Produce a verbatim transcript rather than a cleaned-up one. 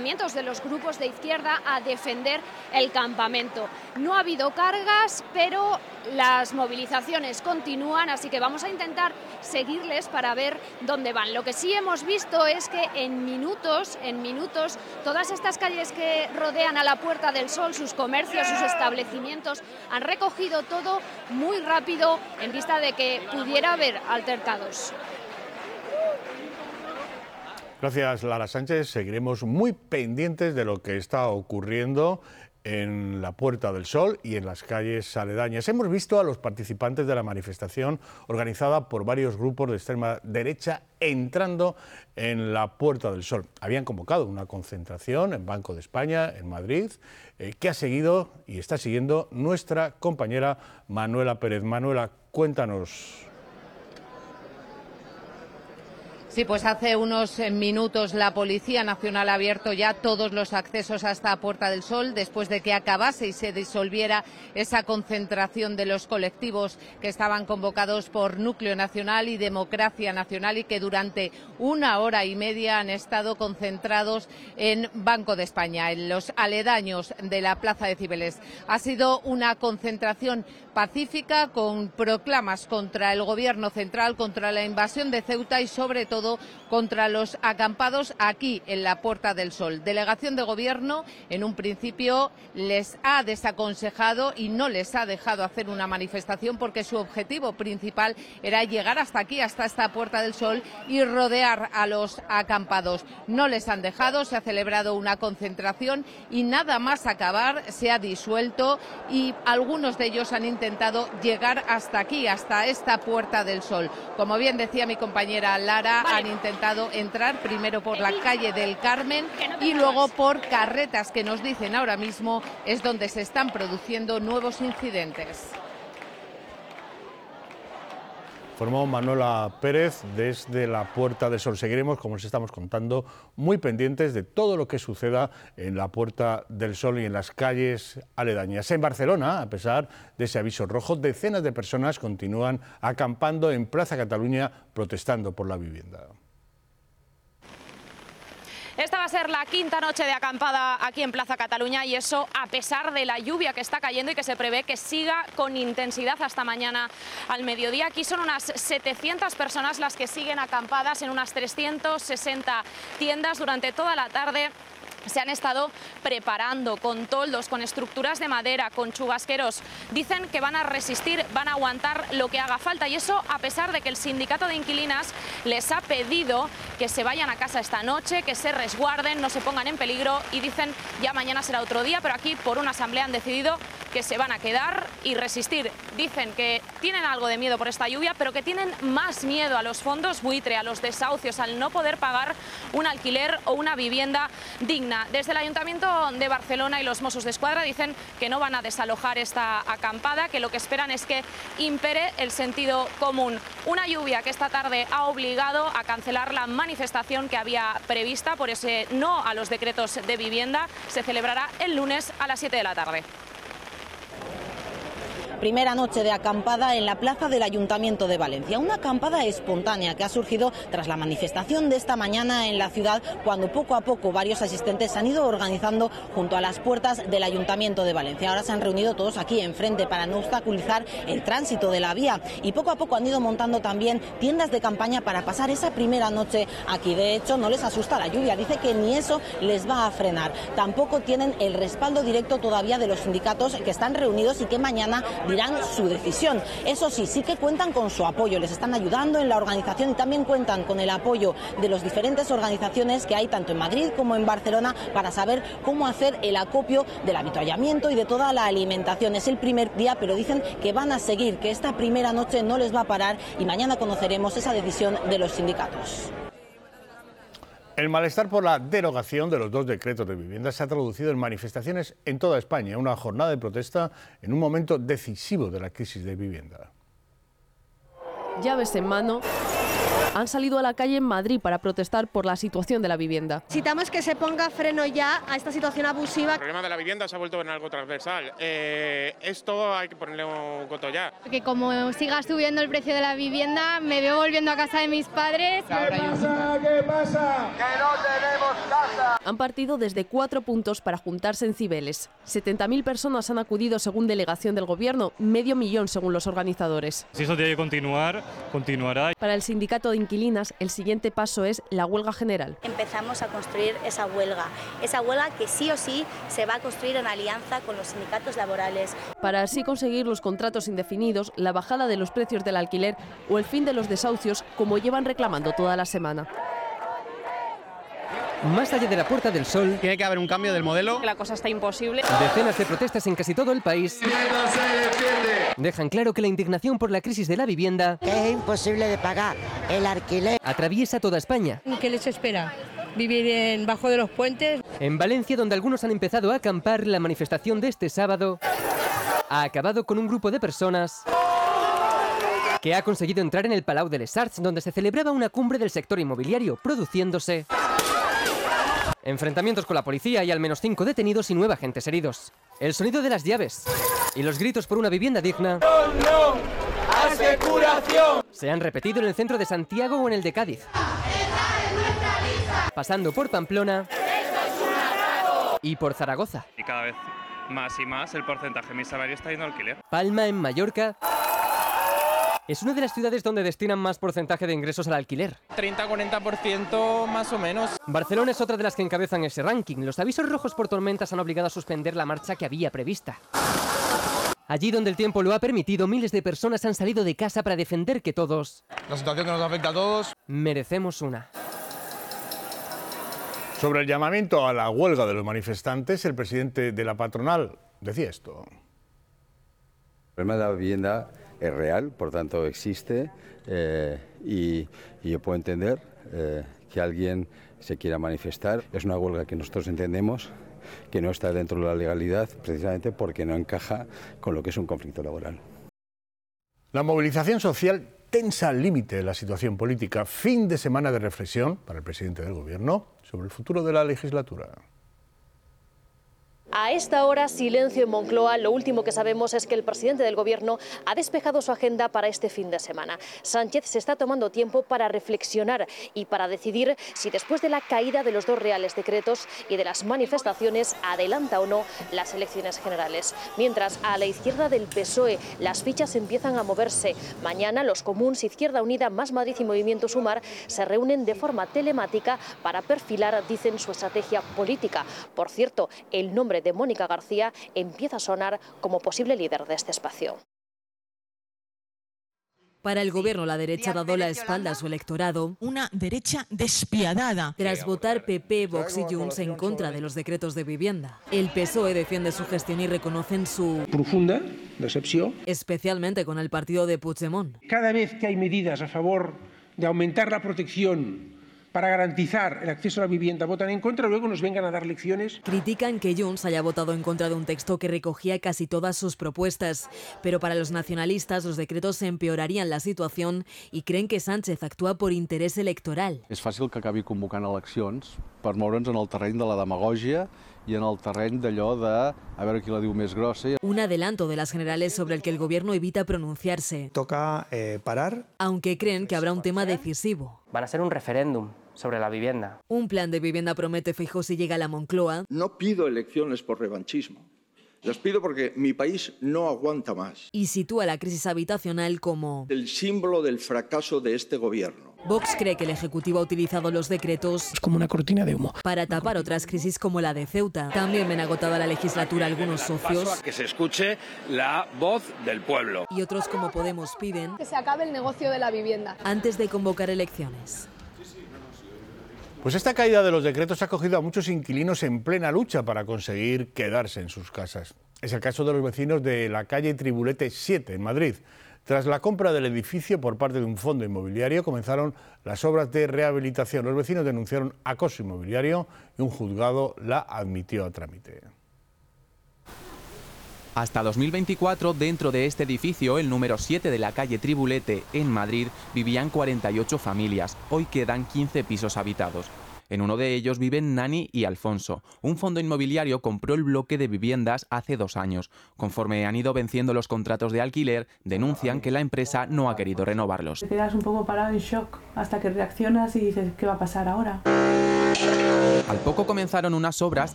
desplazamientos de los grupos de izquierda a defender el campamento. No ha habido cargas, pero las movilizaciones continúan, así que vamos a intentar seguirles para ver dónde van. Lo que sí hemos visto es que en minutos, en minutos, todas estas calles que rodean a la Puerta del Sol, sus comercios, sus establecimientos, han recogido todo muy rápido en vista de que pudiera haber altercados. Gracias, Lara Sánchez. Seguiremos muy pendientes de lo que está ocurriendo en la Puerta del Sol y en las calles aledañas. Hemos visto a los participantes de la manifestación organizada por varios grupos de extrema derecha entrando en la Puerta del Sol. Habían convocado una concentración en Banco de España, en Madrid, eh, que ha seguido y está siguiendo nuestra compañera Manuela Pérez. Manuela, cuéntanos. Sí, pues hace unos minutos la Policía Nacional ha abierto ya todos los accesos hasta Puerta del Sol después de que acabase y se disolviera esa concentración de los colectivos que estaban convocados por Núcleo Nacional y Democracia Nacional y que durante una hora y media han estado concentrados en Banco de España, en los aledaños de la Plaza de Cibeles. Ha sido una concentración pacífica con proclamas contra el Gobierno central, contra la invasión de Ceuta y sobre todo contra los acampados aquí en la Puerta del Sol. Delegación de Gobierno en un principio les ha desaconsejado y no les ha dejado hacer una manifestación porque su objetivo principal era llegar hasta aquí, hasta esta Puerta del Sol y rodear a los acampados. No les han dejado, se ha celebrado una concentración y nada más acabar se ha disuelto y algunos de ellos han intentado llegar hasta aquí, hasta esta Puerta del Sol. Como bien decía mi compañera Lara, vale. Han intentado entrar primero por la calle del Carmen y luego por Carretas, que nos dicen ahora mismo es donde se están produciendo nuevos incidentes. Formó Manuela Pérez desde la Puerta del Sol. Seguiremos, como les estamos contando, muy pendientes de todo lo que suceda en la Puerta del Sol y en las calles aledañas. En Barcelona, a pesar de ese aviso rojo, decenas de personas continúan acampando en Plaza Cataluña protestando por la vivienda. Esta va a ser la quinta noche de acampada aquí en Plaza Cataluña y eso a pesar de la lluvia que está cayendo y que se prevé que siga con intensidad hasta mañana al mediodía. Aquí son unas setecientas personas las que siguen acampadas en unas trescientas sesenta tiendas durante toda la tarde. Se han estado preparando con toldos, con estructuras de madera, con chubasqueros. Dicen que van a resistir, van a aguantar lo que haga falta y eso a pesar de que el sindicato de inquilinas les ha pedido que se vayan a casa esta noche, que se resguarden, no se pongan en peligro y dicen ya mañana será otro día, pero aquí por una asamblea han decidido que se van a quedar y resistir. Dicen que tienen algo de miedo por esta lluvia, pero que tienen más miedo a los fondos buitre, a los desahucios, al no poder pagar un alquiler o una vivienda digna. Desde el Ayuntamiento de Barcelona y los Mossos d'Esquadra dicen que no van a desalojar esta acampada, que lo que esperan es que impere el sentido común. Una lluvia que esta tarde ha obligado a cancelar la manifestación que había prevista por ese no a los decretos de vivienda. Se celebrará el lunes a las siete de la tarde. Primera noche de acampada en la plaza del Ayuntamiento de Valencia. Una acampada espontánea que ha surgido tras la manifestación de esta mañana en la ciudad, cuando poco a poco varios asistentes se han ido organizando junto a las puertas del Ayuntamiento de Valencia. Ahora se han reunido todos aquí enfrente para no obstaculizar el tránsito de la vía y poco a poco han ido montando también tiendas de campaña para pasar esa primera noche aquí. De hecho, no les asusta la lluvia, dice que ni eso les va a frenar. Tampoco tienen el respaldo directo todavía de los sindicatos que están reunidos y que mañana dirán su decisión. Eso sí, sí que cuentan con su apoyo, les están ayudando en la organización y también cuentan con el apoyo de las diferentes organizaciones que hay tanto en Madrid como en Barcelona para saber cómo hacer el acopio del avituallamiento y de toda la alimentación. Es el primer día, pero dicen que van a seguir, que esta primera noche no les va a parar y mañana conoceremos esa decisión de los sindicatos. El malestar por la derogación de los dos decretos de vivienda se ha traducido en manifestaciones en toda España, una jornada de protesta en un momento decisivo de la crisis de vivienda. Llaves en mano, Han salido a la calle en Madrid para protestar por la situación de la vivienda. Necesitamos que se ponga freno ya a esta situación abusiva. El problema de la vivienda se ha vuelto en algo transversal. Eh, esto hay que ponerle un coto ya. Porque como siga subiendo el precio de la vivienda, me veo volviendo a casa de mis padres. ¿Qué pasa? ¿Qué pasa? ¡Que no tenemos casa! Han partido desde cuatro puntos para juntarse en Cibeles. setenta mil personas han acudido según delegación del Gobierno, medio millón según los organizadores. Si eso tiene que continuar, continuará. Para el sindicato de inquilinas, el siguiente paso es la huelga general. Empezamos a construir esa huelga, esa huelga que sí o sí se va a construir en alianza con los sindicatos laborales. Para así conseguir los contratos indefinidos, la bajada de los precios del alquiler o el fin de los desahucios, como llevan reclamando toda la semana. Más allá de la Puerta del Sol, tiene que haber un cambio del modelo. La cosa está imposible. Decenas de protestas en casi todo el país dejan claro que la indignación por la crisis de la vivienda es imposible de pagar el alquiler. Atraviesa toda España. ¿Qué les espera? ¿Vivir en bajo de los puentes? En Valencia, donde algunos han empezado a acampar, la manifestación de este sábado ha acabado con un grupo de personas que ha conseguido entrar en el Palau de les Arts, donde se celebraba una cumbre del sector inmobiliario, produciéndose enfrentamientos con la policía y al menos cinco detenidos y nueve agentes heridos. El sonido de las llaves y los gritos por una vivienda digna ¡No, no! ¡Aseguración! se han repetido en el centro de Santiago o en el de Cádiz, pasando por Pamplona y por Zaragoza. Y cada vez más y más el porcentaje de mi salario está yendo al alquiler. Palma, en Mallorca, es una de las ciudades donde destinan más porcentaje de ingresos al alquiler. treinta a cuarenta por ciento más o menos. Barcelona es otra de las que encabezan ese ranking. Los avisos rojos por tormentas han obligado a suspender la marcha que había prevista. Allí donde el tiempo lo ha permitido, miles de personas han salido de casa para defender que todos, La situación que nos afecta a todos, merecemos una. Sobre el llamamiento a la huelga de los manifestantes, el presidente de la patronal decía esto. El problema de la vivienda es real, por tanto existe, eh, y, y yo puedo entender eh, que alguien se quiera manifestar. Es una huelga que nosotros entendemos que no está dentro de la legalidad, precisamente porque no encaja con lo que es un conflicto laboral. La movilización social tensa al límite de la situación política. Fin de semana de reflexión para el presidente del Gobierno sobre el futuro de la legislatura. A esta hora, silencio en Moncloa. Lo último que sabemos es que el presidente del Gobierno ha despejado su agenda para este fin de semana. Sánchez se está tomando tiempo para reflexionar y para decidir si después de la caída de los dos reales decretos y de las manifestaciones adelanta o no las elecciones generales. Mientras, a la izquierda del P S O E las fichas empiezan a moverse. Mañana los Comuns, Izquierda Unida, Más Madrid y Movimiento Sumar se reúnen de forma telemática para perfilar, dicen, su estrategia política. Por cierto, el nombre de Mónica García empieza a sonar como posible líder de este espacio. Para el Gobierno, la derecha ha dado la espalda a su electorado. Una derecha despiadada. Tras votar P P, Vox y Junts en contra de los decretos de vivienda. El P S O E defiende su gestión y reconocen su profunda decepción, especialmente con el partido de Puigdemont. Cada vez que hay medidas a favor de aumentar la protección para garantizar el acceso a la vivienda, votan en contra, luego nos vengan a dar lecciones. Critican que Junts haya votado en contra de un texto que recogía casi todas sus propuestas, pero para los nacionalistas los decretos empeorarían la situación y creen que Sánchez actúa por interés electoral. És fàcil que acabi convocant eleccions per moure'ns en el terreny de la demagògia y en el terreny d'allò de a veure qui la diu més grossa. Un adelanto de las generales sobre el que el Gobierno evita pronunciarse. Toca eh, parar. Aunque creen que habrá un tema decisivo. Van a ser un referéndum sobre la vivienda. Un plan de vivienda promete Feijóo si llega a la Moncloa. No pido elecciones por revanchismo. Las pido porque mi país no aguanta más. Y sitúa la crisis habitacional como el símbolo del fracaso de este gobierno. Vox cree que el Ejecutivo ha utilizado los decretos es como una cortina de humo para tapar otras crisis como la de Ceuta. También ven agotada la legislatura algunos socios. Paso a que se escuche la voz del pueblo. Y otros como Podemos piden que se acabe el negocio de la vivienda antes de convocar elecciones. Pues esta caída de los decretos ha cogido a muchos inquilinos en plena lucha para conseguir quedarse en sus casas. Es el caso de los vecinos de la calle Tribulete siete, en Madrid. Tras la compra del edificio por parte de un fondo inmobiliario, comenzaron las obras de rehabilitación. Los vecinos denunciaron acoso inmobiliario y un juzgado la admitió a trámite. Hasta dos mil veinticuatro, dentro de este edificio, el número siete de la calle Tribulete, en Madrid, vivían cuarenta y ocho familias. Hoy quedan quince pisos habitados. En uno de ellos viven Nani y Alfonso. Un fondo inmobiliario compró el bloque de viviendas hace dos años. Conforme han ido venciendo los contratos de alquiler, denuncian que la empresa no ha querido renovarlos. Te quedas un poco parado en shock hasta que reaccionas y dices, ¿qué va a pasar ahora? Al poco comenzaron unas obras